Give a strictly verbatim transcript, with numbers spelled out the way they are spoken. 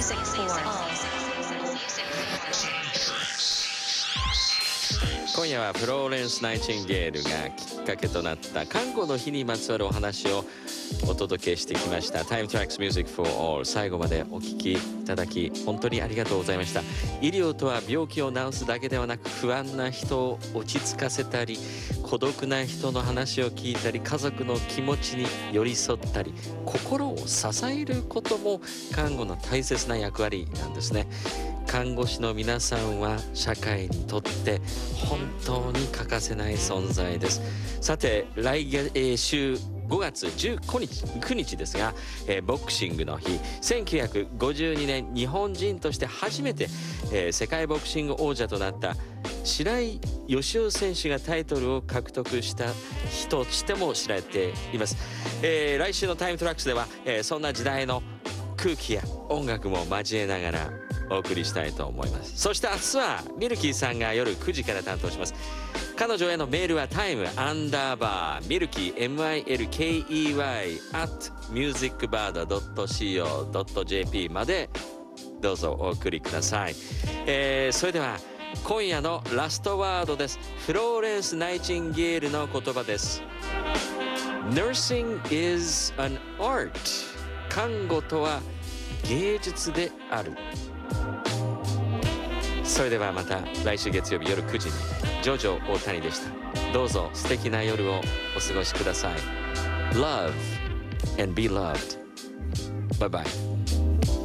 Music for all. 今夜はフローレンス・ナイチンゲールがきっかけとなった看護の日にまつわるお話をお届けしてきました Time Tracks Music for All 最後までお聞きいただき本当にありがとうございました。医療とは病気を治すだけではなく不安な人を落ち着かせたり孤独な人の話を聞いたり家族の気持ちに寄り添ったり心を支えることも看護の大切な役割なんですね。看護師の皆さんは社会にとって本当に欠かせない存在です。さて来週ごがつじゅうくにちくにちですが、えー、ボクシングの日せんきゅうひゃくごじゅうにねん日本人として初めて、えー、世界ボクシング王者となった白井義雄選手がタイトルを獲得した日としても知られています。えー、来週のタイムトラックスでは、えー、そんな時代の空気や音楽も交えながらお送りしたいと思います。そして明日はミルキーさんが夜くじから担当します。彼女へのメールはタイムアンダーバーミルキー エムアイエルケーイーワイ at musicbird ドット シーオー ドット ジェーピー までどうぞお送りください。えー、それでは今夜のラストワードです。フローレンス・ナイチンゲールの言葉です。 Nursing is an art 看護とは芸術である。それではまた来週月曜日夜くじにジョジョ大谷でした。どうぞ素敵な夜をお過ごしください。 Love and be loved. Bye bye.